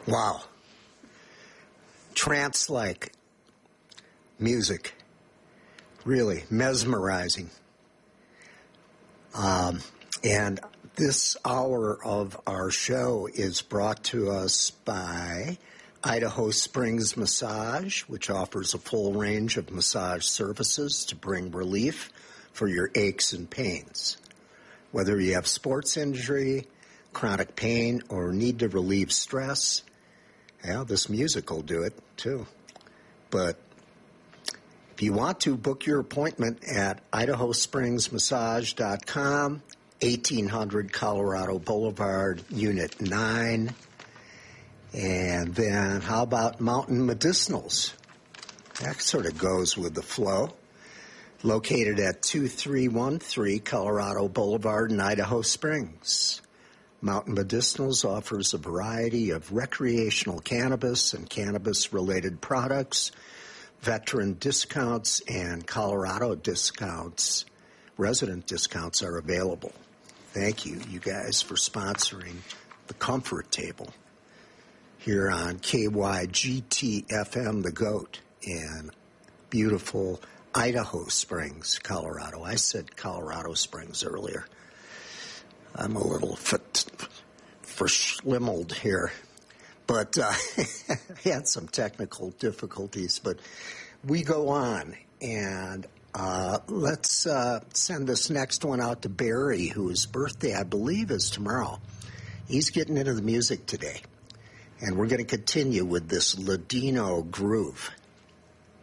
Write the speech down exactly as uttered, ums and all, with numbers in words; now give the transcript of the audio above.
Wow. Trance-like music. Really mesmerizing. Um, and this hour of our show is brought to us by Idaho Springs Massage, which offers a full range of massage services to bring relief for your aches and pains. Whether you have sports injury, chronic pain, or need to relieve stress, yeah, this music will do it too. But if you want to, book your appointment at idaho springs massage dot com, eighteen hundred Colorado Boulevard, Unit nine. And then how about Mountain Medicinals? That sort of goes with the flow. Located at two three one three Colorado Boulevard in Idaho Springs. Mountain Medicinals offers a variety of recreational cannabis and cannabis-related products, veteran discounts, and Colorado discounts. Resident discounts are available. Thank you, you guys, for sponsoring the Comfort Table here on K Y G T F M, The Goat, in beautiful Idaho Springs, Colorado. I said Colorado Springs earlier. I'm a little verschlimmeled here. But uh, I had some technical difficulties. But we go on, and uh, let's uh, send this next one out to Barry, whose birthday, I believe, is tomorrow. He's getting into the music today. And we're going to continue with this Ladino groove.